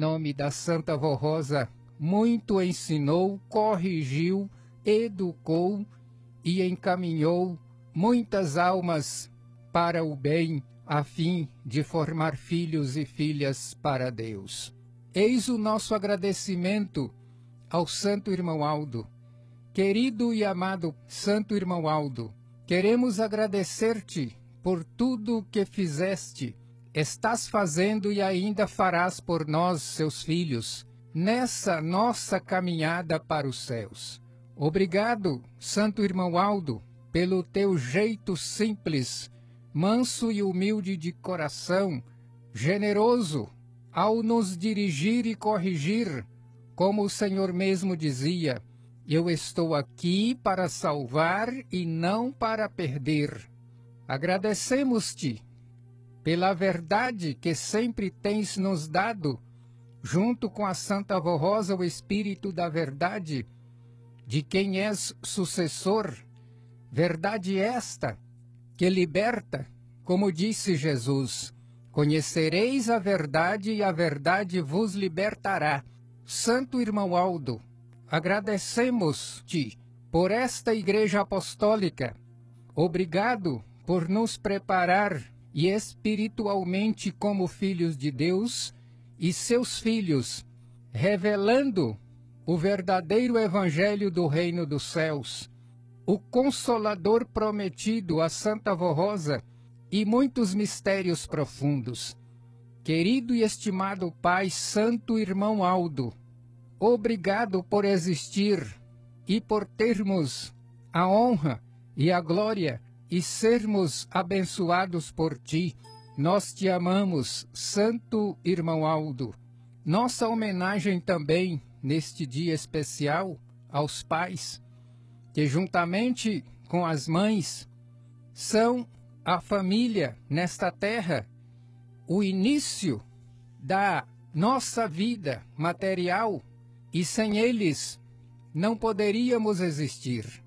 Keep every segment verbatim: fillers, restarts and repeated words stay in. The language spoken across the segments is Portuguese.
nome da Santa Vó Rosa, muito ensinou, corrigiu, educou e encaminhou muitas almas para o bem, a fim de formar filhos e filhas para Deus. Eis o nosso agradecimento ao Santo Irmão Aldo. Querido e amado Santo Irmão Aldo, queremos agradecer-te por tudo o que fizeste, estás fazendo e ainda farás por nós, seus filhos, nessa nossa caminhada para os céus. Obrigado, Santo Irmão Aldo, pelo teu jeito simples, manso e humilde de coração, generoso, ao nos dirigir e corrigir, como o Senhor mesmo dizia: eu estou aqui para salvar e não para perder. Agradecemos-te pela verdade que sempre tens nos dado, junto com a Santa Vó Rosa, o Espírito da Verdade, de quem és sucessor, verdade esta que liberta, como disse Jesus: conhecereis a verdade e a verdade vos libertará. Santo Irmão Aldo, agradecemos-te por esta Igreja Apostólica. Obrigado por nos preparar e espiritualmente como filhos de Deus e seus filhos, revelando o verdadeiro Evangelho do Reino dos Céus, o Consolador prometido a Santa Vó Rosa e muitos mistérios profundos. Querido e estimado Pai Santo Irmão Aldo, obrigado por existir e por termos a honra e a glória e sermos abençoados por ti. Nós te amamos, Santo Irmão Aldo. Nossa homenagem também, neste dia especial, aos pais, que juntamente com as mães, são a família nesta terra, o início da nossa vida material, e sem eles não poderíamos existir.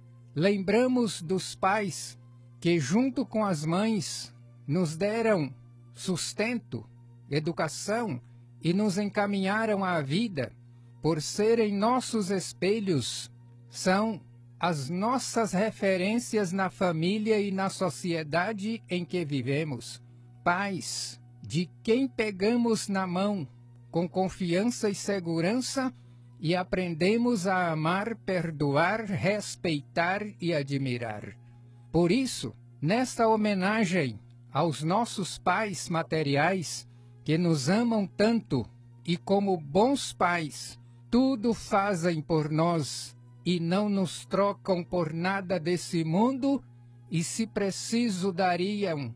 Lembramos dos pais que, junto com as mães, nos deram sustento, educação e nos encaminharam à vida, por serem nossos espelhos, são as nossas referências na família e na sociedade em que vivemos. Pais, de quem pegamos na mão com confiança e segurança e aprendemos a amar, perdoar, respeitar e admirar. Por isso, nesta homenagem aos nossos pais materiais, que nos amam tanto e, como bons pais, tudo fazem por nós e não nos trocam por nada desse mundo, e, se preciso, dariam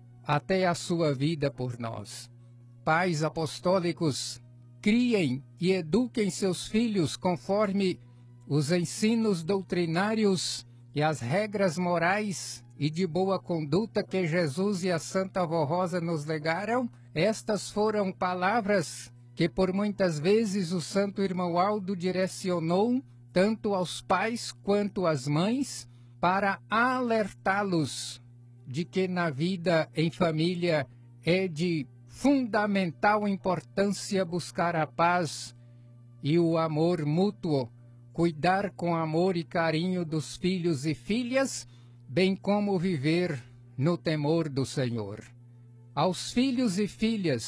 até a sua vida por nós. Pais apostólicos, criem e eduquem seus filhos conforme os ensinos doutrinários e as regras morais e de boa conduta que Jesus e a Santa Vó Rosa nos legaram. Estas foram palavras que por muitas vezes o Santo Irmão Aldo direcionou tanto aos pais quanto às mães, para alertá-los de que na vida em família é de fundamental importância buscar a paz e o amor mútuo, cuidar com amor e carinho dos filhos e filhas, bem como viver no temor do Senhor. Aos filhos e filhas